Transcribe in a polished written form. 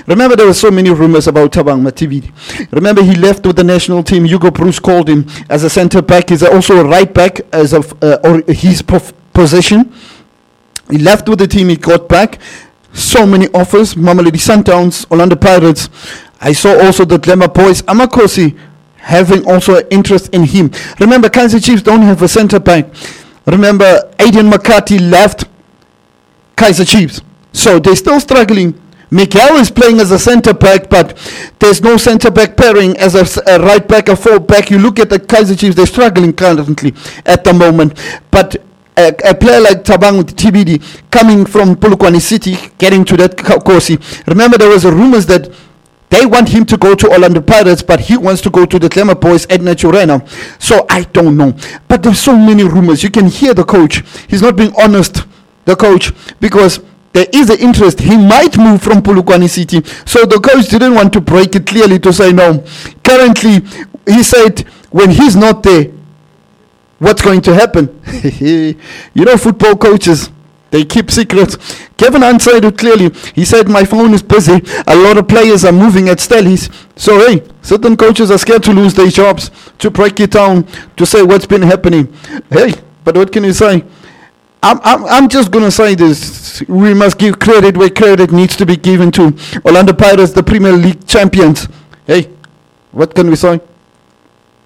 Remember, there were so many rumors about Thabang Mathibidi. Remember, he left with the national team. Hugo Bruce called him as a centre back. He's also a right back as of or his position. He left with the team. He got back. So many offers. Mamelodi Sundowns, Orlando Pirates. I saw also the Glamour Boys, Amakosi, having also an interest in him. Remember, Kaizer Chiefs don't have a centre back. Remember, Aiden McCarthy left Kaizer Chiefs, so they're still struggling. Miguel is playing as a centre back, but there's no centre back pairing as a right back, a full back. You look at the Kaizer Chiefs; they're struggling currently at the moment. But a player like Thabang TBD coming from Polokwane City, getting to that Kosi. Remember, there was a rumors that they want him to go to Orlando Pirates, but he wants to go to the Glamour Boys, Edna Churena. So I don't know. But there's so many rumors. You can hear the coach. He's not being honest, the coach, because there is an interest. He might move from Polokwane City. So the coach didn't want to break it clearly to say no. Currently, he said when he's not there, what's going to happen? You know, football coaches, they keep secrets. Kevin answered it clearly. He said, my phone is busy. A lot of players are moving at Stellies. So, hey, certain coaches are scared to lose their jobs, to break it down, to say what's been happening. Hey, but what can you say? I'm just going to say this. We must give credit where credit needs to be given to Orlando Pirates, the Premier League champions. Hey, what can we say?